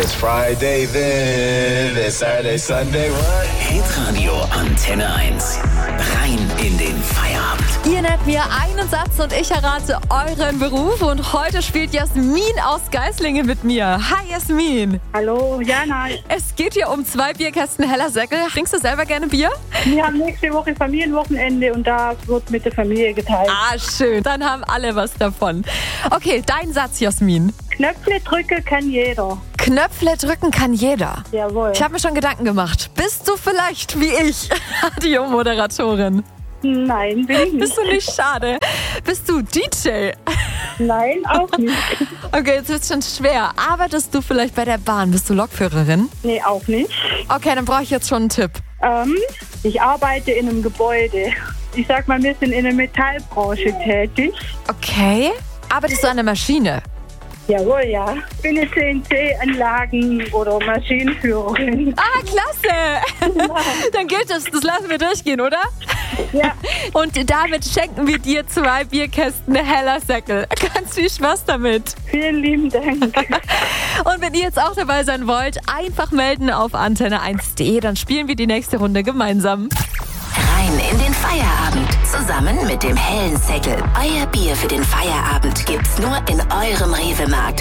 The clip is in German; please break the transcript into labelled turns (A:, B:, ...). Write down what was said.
A: It's Friday then, it's Saturday, Sunday, what?
B: Hitradio Antenne 1. Rein in den Feierabend.
C: Ihr nennt mir einen Satz und ich errate euren Beruf. Und heute spielt Jasmin aus Geislingen mit mir. Hi Jasmin.
D: Hallo, Jana.
C: Es geht hier um 2 Bierkästen Heller Säckel. Trinkst du selber gerne Bier?
D: Wir haben nächste Woche Familienwochenende und da wird mit der Familie geteilt.
C: Ah, schön. Dann haben alle was davon. Okay, dein Satz, Jasmin.
D: Knöpfe drücken kann jeder.
C: Knöpfle drücken kann jeder.
D: Jawohl.
C: Ich habe mir schon Gedanken gemacht. Bist du vielleicht wie ich Radiomoderatorin?
D: Nein, bin ich nicht.
C: Bist du nicht? Schade. Bist du DJ?
D: Nein, auch nicht.
C: Okay, jetzt wird's schon schwer. Arbeitest du vielleicht bei der Bahn? Bist du Lokführerin?
D: Nee, auch nicht.
C: Okay, dann brauche ich jetzt schon einen Tipp.
D: Ich arbeite in einem Gebäude. Ich sag mal, wir sind in der Metallbranche tätig.
C: Okay. Arbeitest du an der Maschine?
D: Jawohl, ja. Ich bin eine CNC-Anlagen- oder Maschinenführerin.
C: Ah, klasse. Dann gilt das lassen wir durchgehen, oder?
D: Ja.
C: Und damit schenken wir dir 2 Bierkästen Heller Säckel. Ganz viel Spaß damit.
D: Vielen lieben Dank.
C: Und wenn ihr jetzt auch dabei sein wollt, einfach melden auf antenne1.de, dann spielen wir die nächste Runde gemeinsam.
B: Rein in den Feierabend. Zusammen mit dem hellen Säckel. Euer Bier für den Feierabend gibt's nur in eurem Rewe-Markt.